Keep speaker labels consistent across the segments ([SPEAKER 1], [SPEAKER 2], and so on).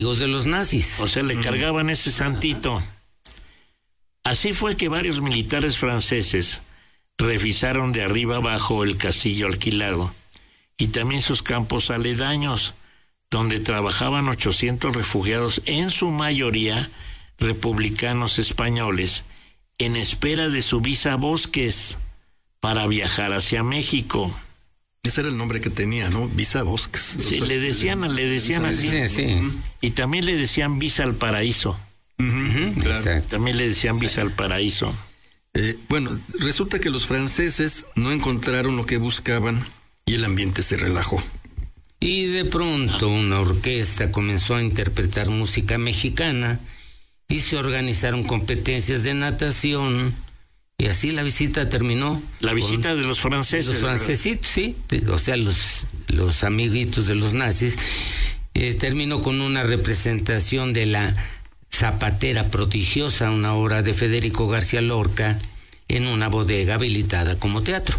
[SPEAKER 1] de los nazis.
[SPEAKER 2] O sea, le cargaban ese santito. Así fue que varios militares franceses revisaron de arriba abajo el castillo alquilado y también sus campos aledaños, donde trabajaban 800 refugiados, en su mayoría republicanos españoles, en espera de su visa Bosques para viajar hacia México.
[SPEAKER 3] Ese era el nombre que tenía, ¿no? Visa Bosques.
[SPEAKER 2] Sí, le decían así.
[SPEAKER 1] Sí.
[SPEAKER 2] Y también le decían visa al paraíso.
[SPEAKER 3] Claro.
[SPEAKER 2] También le decían visa al paraíso.
[SPEAKER 3] Bueno, resulta que los franceses no encontraron lo que buscaban y el ambiente se relajó.
[SPEAKER 1] Y de pronto una orquesta comenzó a interpretar música mexicana y se organizaron competencias de natación y así la visita terminó.
[SPEAKER 2] La visita de los franceses.
[SPEAKER 1] Los francesitos, sí, o sea, los amiguitos de los nazis, terminó con una representación de la Zapatera Prodigiosa, una obra de Federico García Lorca, en una bodega habilitada como teatro.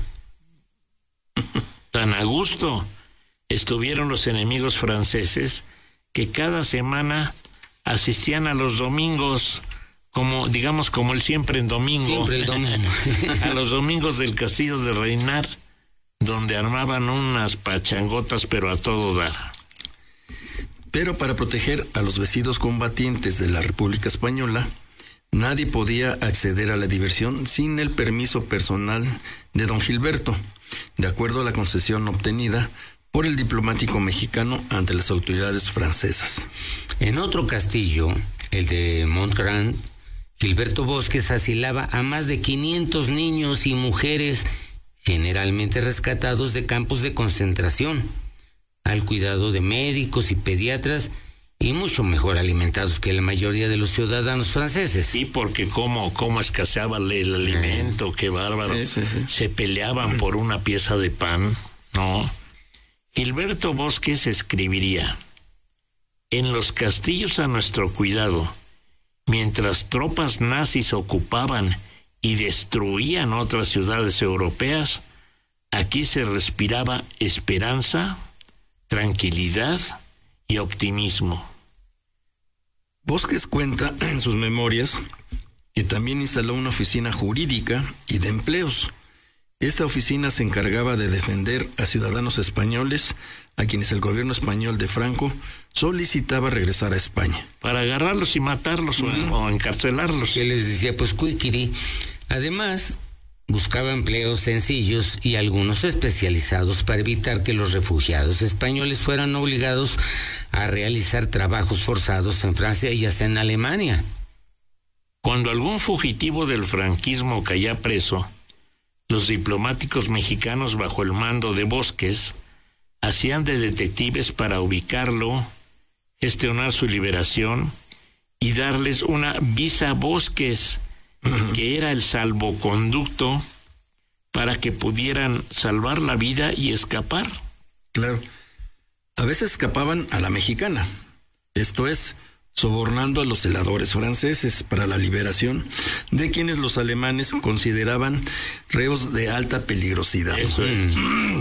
[SPEAKER 2] Tan a gusto estuvieron los enemigos franceses que cada semana asistían a los domingos, como el siempre en domingo.
[SPEAKER 1] Siempre el domingo.
[SPEAKER 2] A los domingos del Castillo de Reinar, donde armaban unas pachangotas, pero a todo dar.
[SPEAKER 3] Pero para proteger a los vecinos combatientes de la República Española, nadie podía acceder a la diversión sin el permiso personal de don Gilberto, de acuerdo a la concesión obtenida por el diplomático mexicano ante las autoridades francesas.
[SPEAKER 1] En otro castillo, el de Montgrand, Gilberto Bosques asilaba a más de 500 niños y mujeres, generalmente rescatados de campos de concentración, al cuidado de médicos y pediatras y mucho mejor alimentados que la mayoría de los ciudadanos franceses.
[SPEAKER 2] Sí, porque cómo escaseaba el alimento, qué bárbaro.
[SPEAKER 3] Sí.
[SPEAKER 2] Se peleaban por una pieza de pan, ¿no? Gilberto Bosques escribiría: en los castillos a nuestro cuidado, mientras tropas nazis ocupaban y destruían otras ciudades europeas, aquí se respiraba esperanza, tranquilidad y optimismo.
[SPEAKER 3] Bosques cuenta en sus memorias que también instaló una oficina jurídica y de empleos. Esta oficina se encargaba de defender a ciudadanos españoles a quienes el gobierno español de Franco solicitaba regresar a España.
[SPEAKER 2] Para agarrarlos y matarlos o encarcelarlos.
[SPEAKER 1] Que les decía, pues, cuiquiri. Además, buscaba empleos sencillos y algunos especializados para evitar que los refugiados españoles fueran obligados a realizar trabajos forzados en Francia y hasta en Alemania.
[SPEAKER 2] Cuando algún fugitivo del franquismo caía preso, los diplomáticos mexicanos bajo el mando de Bosques hacían de detectives para ubicarlo, gestionar su liberación y darles una visa Bosques, que era el salvoconducto para que pudieran salvar la vida y escapar.
[SPEAKER 3] Claro. A veces escapaban a la mexicana, esto es, sobornando a los celadores franceses para la liberación de quienes los alemanes consideraban reos de alta peligrosidad.
[SPEAKER 2] Eso es.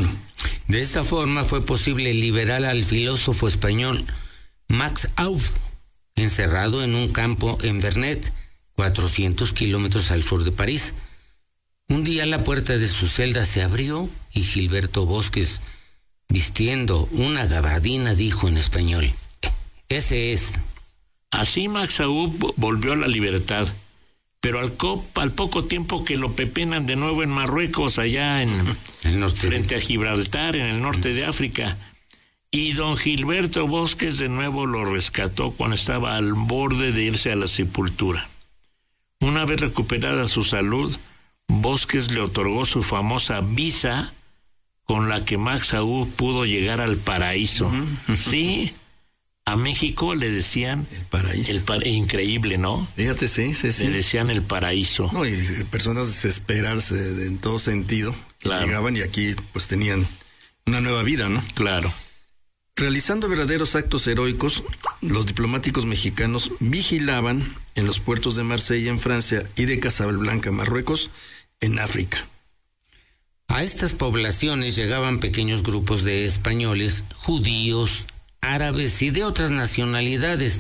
[SPEAKER 1] De esta forma fue posible liberar al filósofo español Max Aub, encerrado en un campo en Vernet, 400 kilómetros al sur de París. Un día la puerta de su celda se abrió y Gilberto Bosques, vistiendo una gabardina, dijo en español: ese es.
[SPEAKER 2] Así Max Aub volvió a la libertad, pero al poco tiempo que lo pepenan de nuevo en Marruecos, allá en
[SPEAKER 1] el norte,
[SPEAKER 2] frente a Gibraltar, en el norte de África. Y don Gilberto Bosques de nuevo lo rescató cuando estaba al borde de irse a la sepultura. Una vez recuperada su salud, Bosques le otorgó su famosa visa con la que Max Aub pudo llegar al paraíso. Sí, a México le decían
[SPEAKER 3] el paraíso.
[SPEAKER 2] Increíble, ¿no?
[SPEAKER 3] Fíjate, sí.
[SPEAKER 2] Le decían el paraíso.
[SPEAKER 3] No, y personas desesperadas en todo sentido.
[SPEAKER 2] Claro.
[SPEAKER 3] Llegaban y aquí pues tenían una nueva vida, ¿no?
[SPEAKER 2] Claro.
[SPEAKER 3] Realizando verdaderos actos heroicos, los diplomáticos mexicanos vigilaban en los puertos de Marsella en Francia y de Casablanca, Marruecos, en África.
[SPEAKER 1] A estas poblaciones llegaban pequeños grupos de españoles, judíos, árabes y de otras nacionalidades.